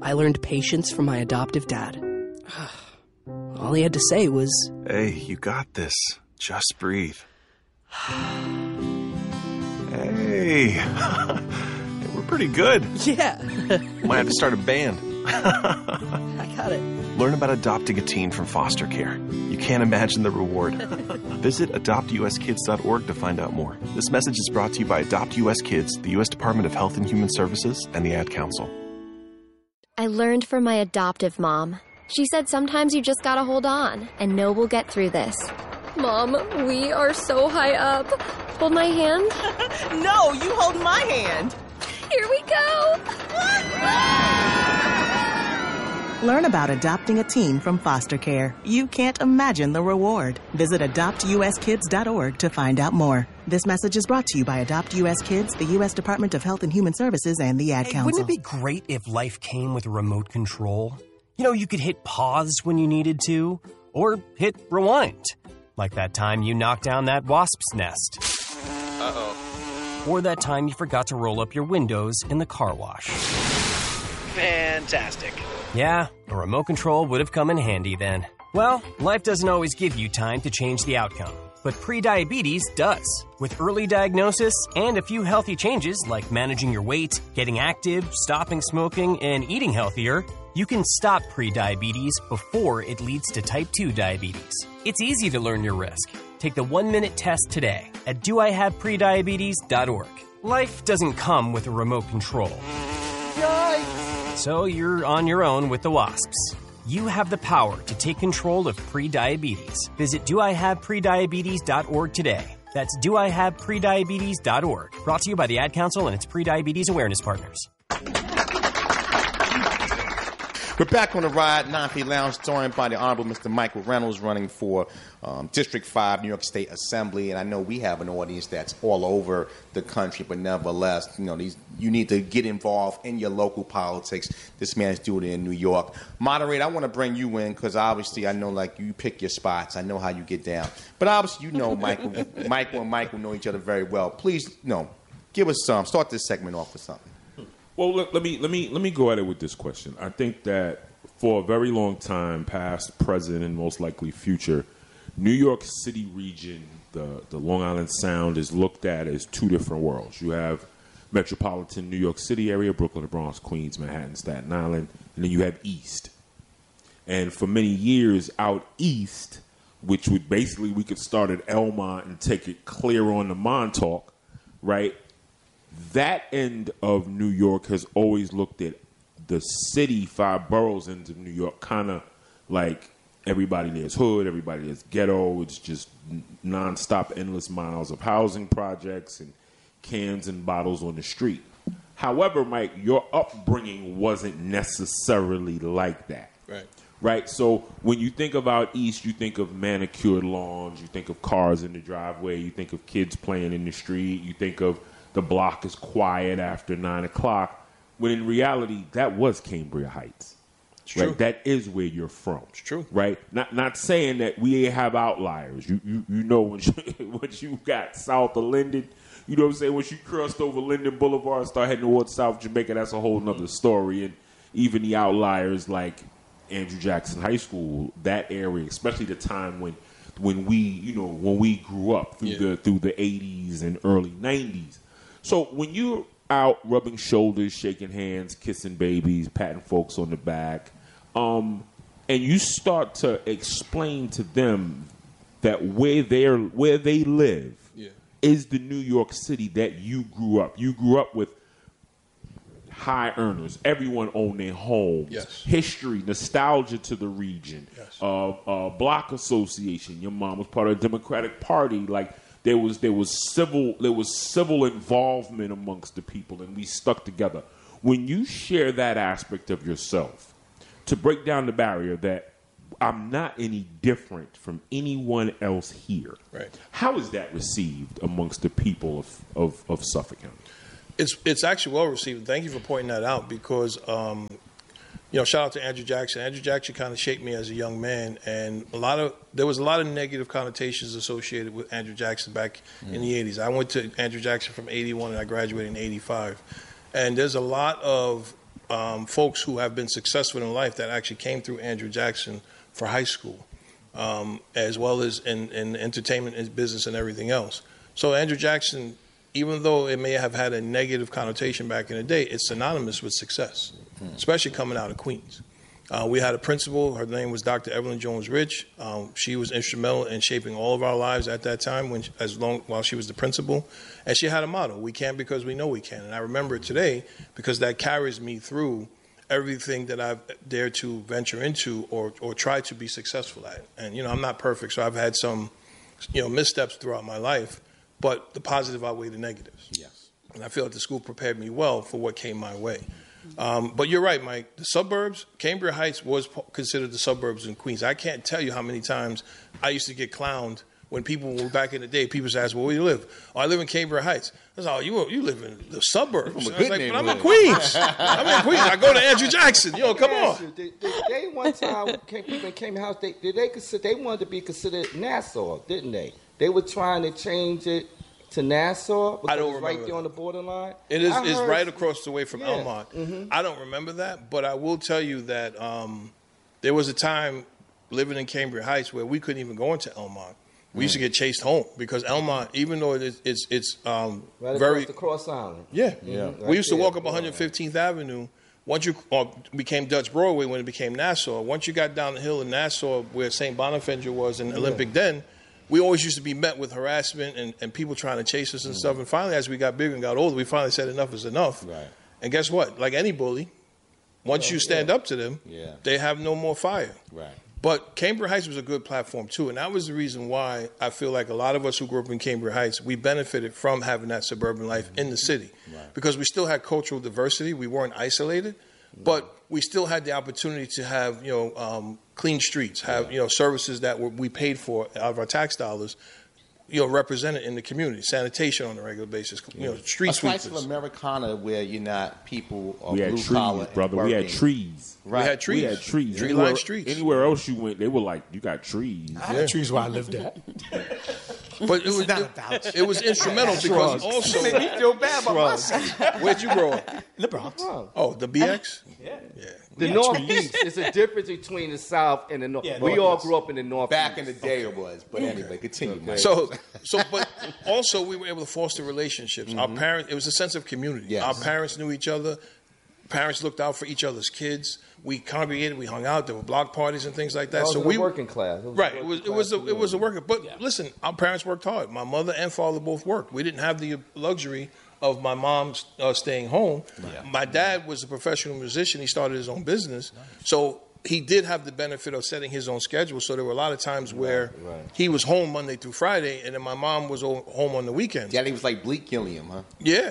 I learned patience from my adoptive dad. All he had to say was, "Hey, you got this. Just breathe." Hey, we're pretty good. yeah, Might have to start a band. I got it. Learn about adopting a teen from foster care. You can't imagine the reward. Visit adoptuskids.org to find out more. This message is brought to you by Adopt US Kids, the U.S. Department of Health and Human Services, and the Ad Council. I learned from my adoptive mom. She said sometimes you just gotta hold on and know we'll get through this. Mom, we are so high up. Hold my hand. No, you hold my hand. Here we go. Learn about adopting a teen from foster care. You can't imagine the reward. Visit adoptuskids.org to find out more. This message is brought to you by Adopt US Kids, the U.S. Department of Health and Human Services, and the Ad Council. Wouldn't it be great if life came with a remote control? You know, you could hit pause when you needed to, or hit rewind. Like that time you knocked down that wasp's nest. Uh-oh. Or that time you forgot to roll up your windows in the car wash. Fantastic. Yeah, a remote control would have come in handy then. Well, life doesn't always give you time to change the outcome, but prediabetes does. With early diagnosis and a few healthy changes like managing your weight, getting active, stopping smoking, and eating healthier, you can stop prediabetes before it leads to type 2 diabetes. It's easy to learn your risk. Take the 1-minute test today at doihaveprediabetes.org. Life doesn't come with a remote control. Yikes! So you're on your own with the wasps. You have the power to take control of prediabetes. Visit doihaveprediabetes.org today. That's doihaveprediabetes.org. Brought to you by the Ad Council and its prediabetes awareness partners. We're back on the Ride 9P Lounge, joined by the Honorable Mr. Michael Reynolds, running for District 5, New York State Assembly. And I know we have an audience that's all over the country, but nevertheless, you need to get involved in your local politics. This man's doing it in New York. Moderator, I want to bring you in because obviously I know you pick your spots. I know how you get down. But obviously you know Michael. Michael and Michael know each other very well. Please, give us start this segment off with something. Well, look, let me go at it with this question. I think that for a very long time, past, present, and most likely future, New York City region, the Long Island Sound, is looked at as two different worlds. You have metropolitan New York City area, Brooklyn, the Bronx, Queens, Manhattan, Staten Island, and then you have East. And for many years out East, which would basically, we could start at Elmont and take it clear on the Montauk, right? That end of New York has always looked at the city, 5 boroughs end of New York, kind of like everybody there's hood, everybody there's ghetto. It's just nonstop, endless miles of housing projects and cans and bottles on the street. However, Mike, your upbringing wasn't necessarily like that. Right? So when you think about East, you think of manicured lawns, you think of cars in the driveway, you think of kids playing in the street, you think of the block is quiet after 9 o'clock, when in reality, that was Cambria Heights. It's true. Right? That is where you're from. It's true. Right? Not saying that we have outliers. You know once you got south of Linden, you know what I'm saying? Once you crossed over Linden Boulevard and start heading towards South Jamaica, that's a whole nother story. And even the outliers like Andrew Jackson High School, that area, especially the time when we grew up through the 80s and early 90s. So when you're out rubbing shoulders, shaking hands, kissing babies, patting folks on the back, and you start to explain to them that where they live is the New York City that you grew up. You grew up with high earners. Everyone owned their homes. Yes. History, nostalgia to the region. Yes. Block association. Your mom was part of the Democratic Party. There was civil involvement amongst the people, and we stuck together. When you share that aspect of yourself, to break down the barrier that I'm not any different from anyone else here, right? How is that received amongst the people of Suffolk County? It's actually well received. Thank you for pointing that out because, shout out to Andrew Jackson. Andrew Jackson kind of shaped me as a young man, and there was a lot of negative connotations associated with Andrew Jackson back in the 80s. I went to Andrew Jackson from 81 and I graduated in 85. And there's a lot of folks who have been successful in life that actually came through Andrew Jackson for high school, as well as in entertainment and business and everything else. So Andrew Jackson, even though it may have had a negative connotation back in the day, it's synonymous with success, especially coming out of Queens. We had a principal. Her name was Dr. Evelyn Jones-Rich. She was instrumental in shaping all of our lives at that time while she was the principal. And she had a motto, we can because we know we can. And I remember it today because that carries me through everything that I've dared to venture into or try to be successful at. And, I'm not perfect, so I've had some, missteps throughout my life, but the positive outweigh the negatives. Yes. And I feel like the school prepared me well for what came my way. But you're right, Mike. The suburbs, Cambria Heights was considered the suburbs in Queens. I can't tell you how many times I used to get clowned when people were back in the day. People would ask, well, where do you live? Oh, I live in Cambria Heights. I was like, oh, you live in the suburbs. I was like, but I'm in Queens. I'm in Queens. I go to Andrew Jackson. Come on. Did they one time, when people in Cambria House, they wanted to be considered Nassau, didn't they? They were trying to change it to Nassau because I don't it's remember right there on the borderline. It is. It's right across the way from Yeah. Elmont. I don't remember that, but I will tell you that there was a time living in Cambria Heights where we couldn't even go into Elmont. We used to get chased home because Elmont, even though it's Right very across the Cross Island. yeah. Right We used to there, walk up 115th Avenue. Once you became Dutch Broadway when it became Nassau. Once you got down the hill in Nassau where St. Bonaventure was in Olympic Den, we always used to be met with harassment and people trying to chase us and stuff. And finally, as we got bigger and got older, we finally said enough is enough. Right. And guess what? Like any bully, once you stand up to them, they have no more fire. Right. But Cambria Heights was a good platform, too. And that was the reason why I feel like a lot of us who grew up in Cambria Heights, we benefited from having that suburban life in the city. Right. Because we still had cultural diversity. We weren't isolated. But we still had the opportunity to have, clean streets, have, services that we paid for out of our tax dollars, represented in the community, sanitation on a regular basis, street a slice sweepers. of Americana where you're not people of We had blue trees, collar, brother. We had trees. Right. We had trees. We had trees. Tree-lined streets. Anywhere else you went, they were like, you got trees. I had trees where I lived at. But it was instrumental because also Made me feel bad about myself. Where'd you grow up? In the Bronx. Oh, the BX? Yeah. The Northeast is a difference between the South and the North. Yeah, we all grew up in the Northeast. Back in the day it was. But anyway, continue, Mike. But also we were able to foster relationships. Our parents, it was a sense of community. Yes. Our parents knew each other. Parents looked out for each other's kids. We congregated, we hung out. There were block parties and things like that. So we working class. It was a worker. But listen, our parents worked hard. My mother and father both worked. We didn't have the luxury of my mom staying home. Yeah. My dad was a professional musician. He started his own business. So he did have the benefit of setting his own schedule. So there were a lot of times where he was home Monday through Friday, and then my mom was home on the weekends. Daddy was like Bleak Gilliam, huh? Yeah.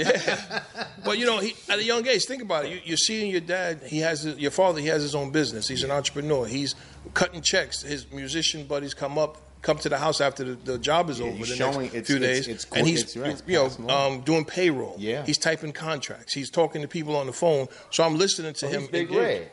But, at a young age, think about it. You're seeing your dad, your father, he has his own business. He's an entrepreneur. He's cutting checks. His musician buddies come to the house after the job is over the next few days, and he's doing payroll. Yeah. He's typing contracts. He's talking to people on the phone. So I'm listening to him. He's Big Red.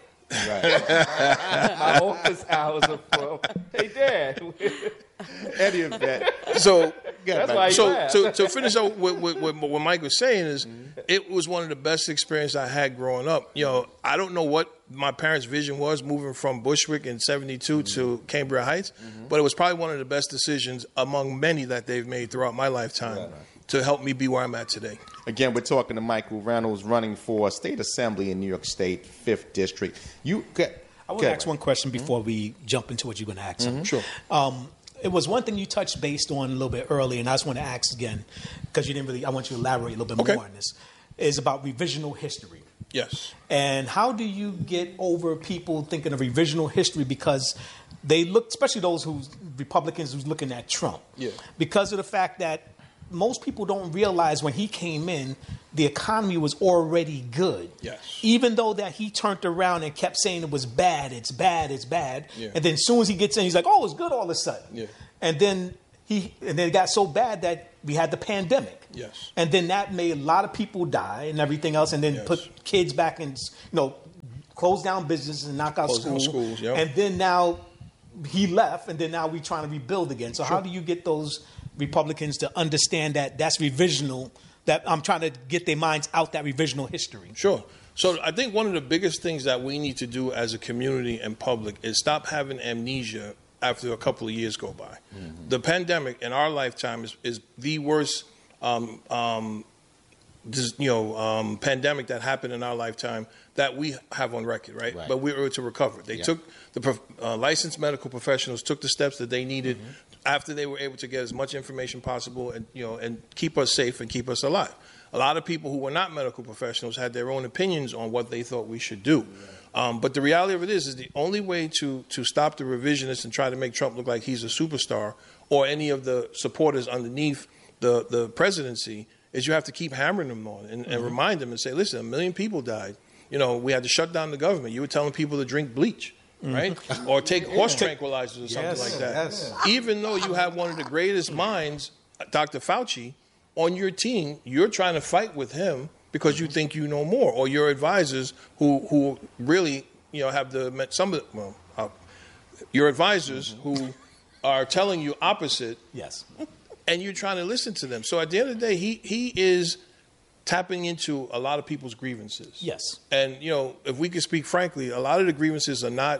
My office hours are from. Hey, Dad. Any of that. So that's why to finish up what Mike was saying is, it was one of the best experiences I had growing up. I don't know what my parents' vision was moving from Bushwick in '72 to Cambria Heights, but it was probably one of the best decisions among many that they've made throughout my lifetime to help me be where I'm at today. Again, we're talking to Michael Reynolds, running for State Assembly in New York State, 5th District. I want to ask one question before we jump into what you're going to ask him. Sure. It was one thing you touched based on a little bit earlier, and I just want to ask again, because you didn't really, I want you to elaborate a little bit more on this, is about revisional history. Yes. And how do you get over people thinking of revisional history because they look, especially those Republicans who's looking at Trump, because of the fact that most people don't realize when he came in, the economy was already good. Yes. Even though that he turned around and kept saying it was bad, it's bad, it's bad. Yeah. And then as soon as he gets in, he's like, oh, it's good all of a sudden. Yeah. And then it got so bad that we had the pandemic. Yes. And then that made a lot of people die and everything else, and then put kids back in, close down businesses and knock out schools. Yep. And then now he left, and then now we're trying to rebuild again. So how do you get those Republicans to understand that that's revisional, that I'm trying to get their minds out that revisional history? Sure. So I think one of the biggest things that we need to do as a community and public is stop having amnesia after a couple of years go by. Mm-hmm. The pandemic in our lifetime is the worst pandemic that happened in our lifetime that we have on record, right? But we were able to recover. They took the licensed medical professionals took the steps that they needed after they were able to get as much information possible and keep us safe and keep us alive. A lot of people who were not medical professionals had their own opinions on what they thought we should do. But the reality of it is the only way to stop the revisionists and try to make Trump look like he's a superstar or any of the supporters underneath the presidency is you have to keep hammering them on and remind them and say, listen, 1 million people died. We had to shut down the government. You were telling people to drink bleach, right? Or take horse tranquilizers or something like that. Yes. Even though you have one of the greatest minds, Dr. Fauci, on your team, you're trying to fight with him because you think you know more, or your advisors who really have your advisors who are telling you opposite. Yes, and you're trying to listen to them. So at the end of the day, he is tapping into a lot of people's grievances. Yes, and if we could speak frankly, a lot of the grievances are not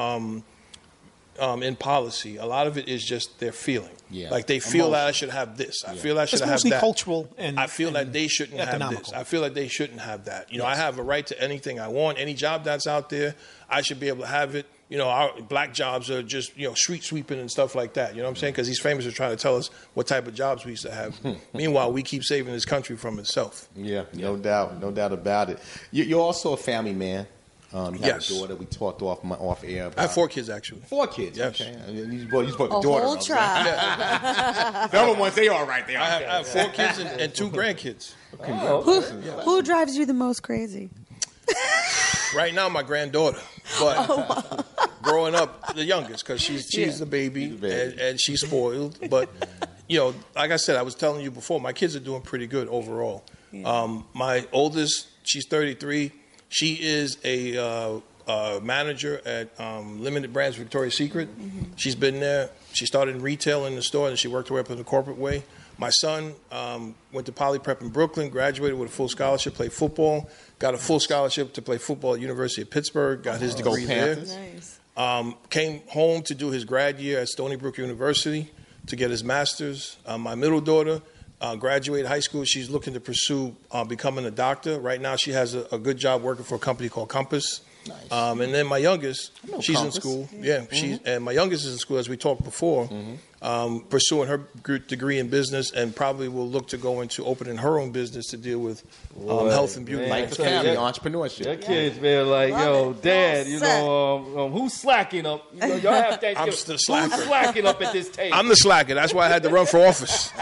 in policy. A lot of it is just their feeling. Yeah. Like they feel that I should have this. I feel I should have that. It's mostly cultural and I feel that they shouldn't have this. I feel like they shouldn't have that. I have a right to anything I want. Any job that's out there, I should be able to have it. Our black jobs are just, street sweeping and stuff like that. You know what I'm saying? Because he's famous for trying to tell us what type of jobs we used to have. Meanwhile, we keep saving this country from itself. Yeah, no doubt. No doubt about it. You're also a family man. You have a daughter. We talked off air about. I have 4 kids, actually. 4 kids? Yes. Okay. You spoke the daughter. A whole tribe. The other ones, they all right. I have 4 kids and 2 grandkids. Okay. Who drives you the most crazy? Right now, my granddaughter. But growing up, the youngest, because she's the baby, and she's spoiled. But, like I said, I was telling you before, my kids are doing pretty good overall. Yeah. My oldest, she's 33. She is a manager at Limited Brands Victoria's Secret. Mm-hmm. She's been there. She started in retail in the store, and she worked her way up in the corporate way. My son went to Poly Prep in Brooklyn, graduated with a full scholarship, played football, got a full scholarship to play football at University of Pittsburgh, got his degree there. Nice. Came home to do his grad year at Stony Brook University to get his master's. My middle daughter graduated high school. She's looking to pursue becoming a doctor. Right now she has a good job working for a company called Compass. Nice. And then my youngest, she's Compass. In school. Yeah, and my youngest is in school, as we talked before, pursuing her degree in business, and probably will look to go into opening her own business to deal with health and beauty. Like the family, entrepreneurship. Your kids been like, yo, Dad, who's slacking up? Y'all have Thanksgiving. I'm the slacker. Who's slacking up at this table? I'm the slacker. That's why I had to run for office.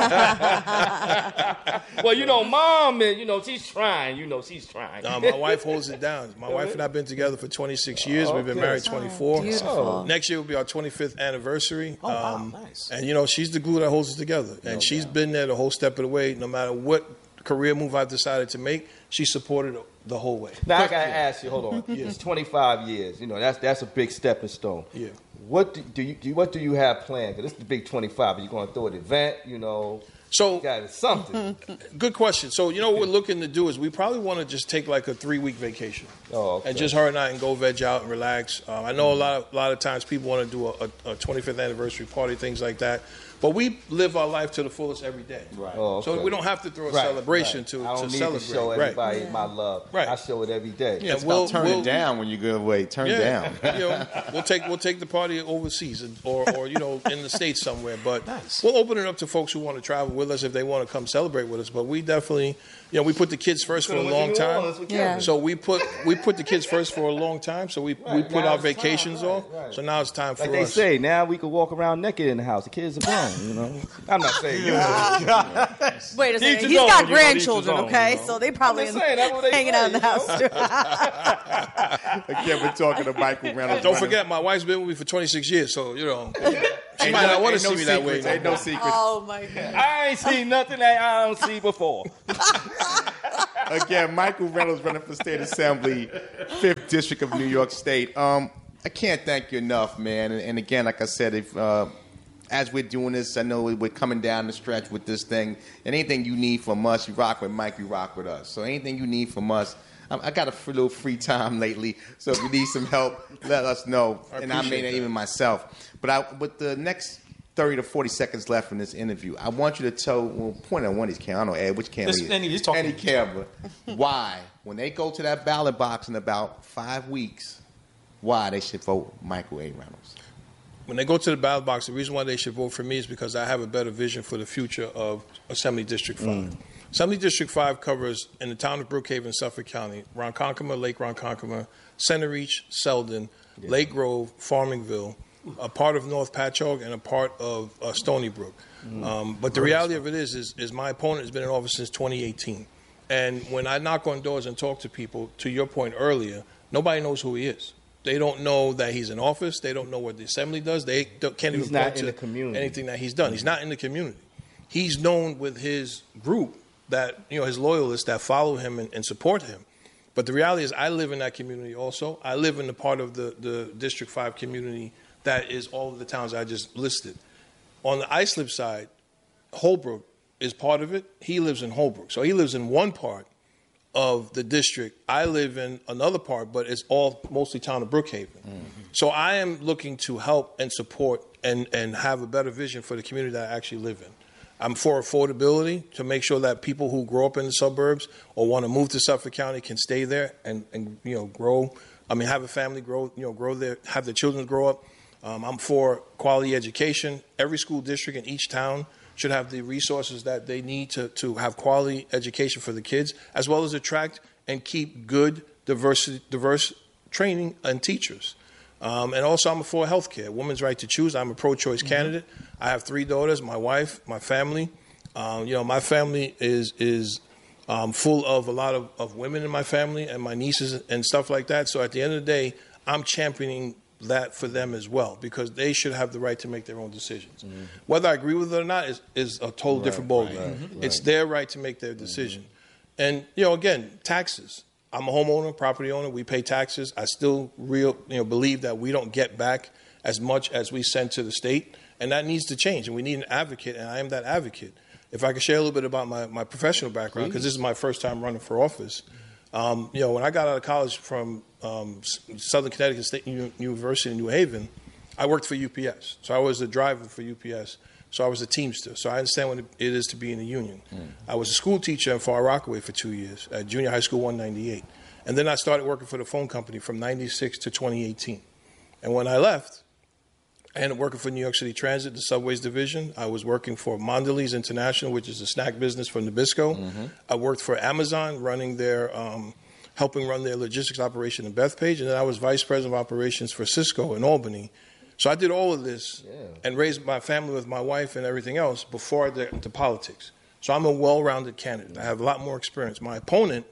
Well, Mom, she's trying. She's trying. My wife holds it down. My wife and I have been together for 26 years. We've been married 24. Beautiful. Next year will be our 25th anniversary. Nice. And, she's the glue that holds us together. And she's been there the whole step of the way. No matter what career move I've decided to make, she supported the whole way. Now, I got to ask you, hold on. It's 25 years. That's a big stepping stone. Yeah. What do you have planned? Because this is the big 25. Are you going to throw an event, So, you got something. Good question. So, what we're looking to do is we probably want to just take like a 3-week vacation. Oh, okay. And just her and I and go veg out and relax. I know a lot of times people want to do a 25th anniversary party, things like that. But we live our life to the fullest every day. Right. Oh, okay. So we don't have to throw a celebration to I don't need celebrate. to show everybody my love. Right. I show it every day. Yeah, it's about turn it down when you go away. Turn down. We'll take the party overseas or in the States somewhere. But we'll open it up to folks who want to travel with us if they want to come celebrate with us. But we definitely, we put the kids first for a long time. So we put the kids first for a long time. So we put our vacations off. Right. So now it's time for us. Like they say, now we can walk around naked in the house. The kiuse are grown. I'm not saying Wait a second. He's got grandchildren, okay? So they probably hanging out in the house. Again, we're talking to Michael Reynolds. Don't forget, my wife's been with me for 26 years, so she might not want to see me that way. Ain't no secret. Oh my God! I ain't seen nothing that I don't see before. Again, Michael Reynolds running for State Assembly, 5th District of New York State. I can't thank you enough, man. And again, like I said, if as we're doing this, I know we're coming down the stretch with this thing. And anything you need from us, you rock with Mike, you rock with us. So anything you need from us, I got a little free time lately, so if you need some help, let us know. And I may not even myself. But with the next 30 to 40 seconds left in this interview, I want you to point at one of these cameras. I don't know, Ed, which camera any camera. Why, when they go to that ballot box in about 5 weeks, why they should vote Michael A. Reynolds? When they go to the ballot box, the reason why they should vote for me is because I have a better vision for the future of Assembly District 5. Assembly District 5 covers, in the town of Brookhaven, Suffolk County, Ronkonkoma, Lake Ronkonkoma, Center Reach, Selden, Lake Grove, Farmingville, a part of North Patchogue, and a part of Stony Brook. But the reality of it is my opponent has been in office since 2018. And when I knock on doors and talk to people, to your point earlier, nobody knows who he is. They don't know that he's in office. They don't know what the Assembly does. They can't even point to anything that he's done. He's not in the community. He's known with his group, that his loyalists that follow him and support him. But the reality is I live in that community also. I live in the part of the District 5 community that is all of the towns I just listed. On the Islip side, Holbrook is part of it. He lives in Holbrook. So he lives in one part of the district. I live in another part, but it's all mostly town of Brookhaven. So I am looking to help and support and have a better vision for the community that I actually live in. I'm for affordability, to make sure that people who grow up in the suburbs or want to move to Suffolk County can stay there and grow. Have a family grow there, have their children grow up. I'm for quality education. Every school district in each town should have the resources that they need to have quality education for the kids, as well as attract and keep good, diverse training and teachers. And also, I'm for health care, women's right to choose. I'm a pro-choice candidate. I have 3 daughters, my wife, my family. My family is full of a lot of women in my family and my nieces and stuff like that. So at the end of the day, I'm championing that for them as well, because they should have the right to make their own decisions. Whether I agree with it or not is a total different ballgame. It's their right to make their decision. And, again, taxes. I'm a homeowner, property owner. We pay taxes. I still believe that we don't get back as much as we send to the state, and that needs to change. And we need an advocate, and I am that advocate. If I could share a little bit about my professional background, because this is my first time running for office. When I got out of college from Southern Connecticut State University in New Haven, I worked for UPS. So I was a driver for UPS. So I was a Teamster. So I understand what it is to be in a union. I was a school teacher in Far Rockaway for 2 years at Junior High School 198. And then I started working for the phone company from 96 to 2018. And when I left, I ended up working for New York City Transit, the Subways division. I was working for Mondelez International, which is a snack business from Nabisco. I worked for Amazon, running their, helping run their logistics operation in Bethpage. And then I was vice president of operations for Cisco in Albany. So I did all of this and raised my family with my wife and everything else before I got into politics. So I'm a well-rounded candidate. I have a lot more experience. My opponent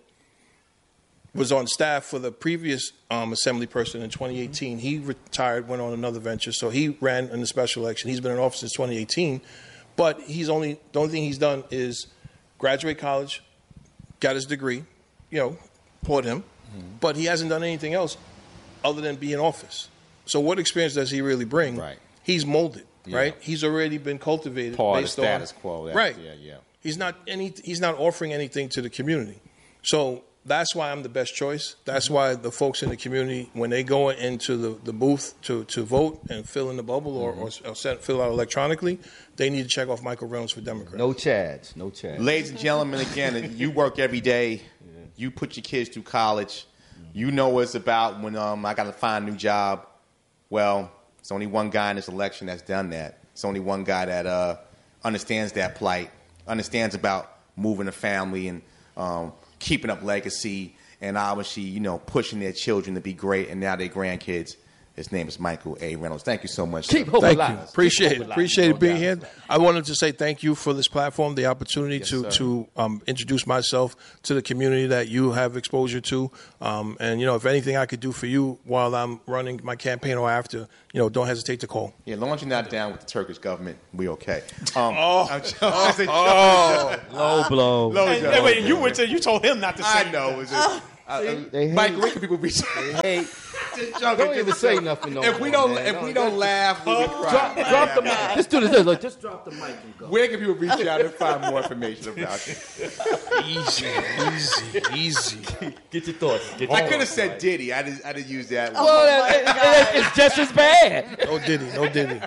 was on staff for the previous assembly person in 2018. He retired, went on another venture, so he ran in the special election. He's been in office since 2018, but the only thing he's done is graduate college, got his degree, applaud him, but he hasn't done anything else other than be in office. So what experience does he really bring? Right. He's molded, right? He's already been cultivated Part based of status on quo. Right. Yeah. He's not offering anything to the community. So that's why I'm the best choice. That's why the folks in the community, when they go into the booth to vote and fill in the bubble or fill out electronically, they need to check off Michael Reynolds for Democrat. No Chads. Ladies and gentlemen, again, you work every day. You put your kids through college. You know what it's about when I got to find a new job. Well, it's only one guy in this election that's done that. It's only one guy that understands that plight, understands about moving a family and keeping up legacy, and obviously, pushing their children to be great, and now their grandkids. His name is Michael A. Reynolds. Thank you so much. Thank you. Appreciate being here. I wanted to say thank you for this platform, the opportunity to introduce myself to the community that you have exposure to. And, if anything I could do for you while I'm running my campaign or after, don't hesitate to call. Yeah, as long as you're not down with the Turkish government, we okay. Low blow. Wait, you told him not to say I know. Michael, where can people reach? Hey, don't even say nothing. No if we more, don't, man. if we don't laugh, we cry. Drop the mic. Just do this. Look, just drop the mic and go. Where can people reach out and find more information about you? Easy. Get your thoughts. I could have said Diddy. I didn't use that. Well, it's just as bad. No Diddy.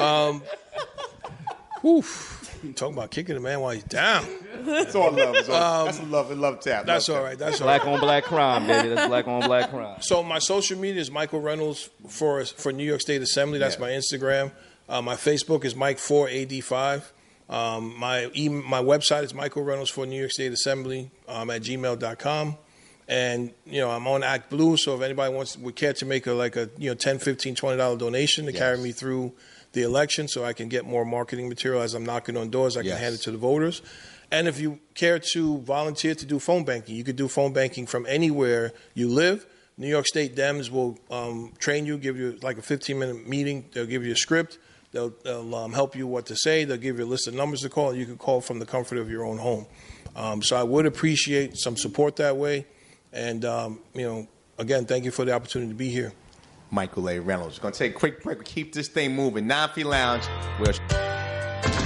Talking about kicking a man while he's down. It's all love. That's a love tap. That's all right. That's all black right. on black crime, baby. That's black on black crime. So my social media is Michael Reynolds for New York State Assembly. That's my Instagram. My Facebook is Mike4AD5. My website is Michael Reynolds for New York State Assembly at gmail.com. And, I'm on Act Blue, so if anybody would care to make a $10, $15, $20 donation to carry me through the election so I can get more marketing material as I'm knocking on doors, I can hand it to the voters. And if you care to volunteer to do phone banking, you could do phone banking from anywhere you live. New York State Dems will train you, give you like a 15-minute meeting. They'll give you a script. They'll help you what to say. They'll give you a list of numbers to call, and you can call from the comfort of your own home. So I would appreciate some support that way. And, again, thank you for the opportunity to be here. Michael A. Reynolds. We're going to take a quick break. Keep this thing moving. 9 Feet Lounge.